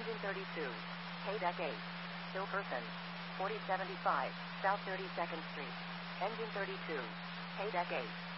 Engine 32. K-Deck 8. Still person. 4075, South 32nd Street. Engine 32. K-Deck 8.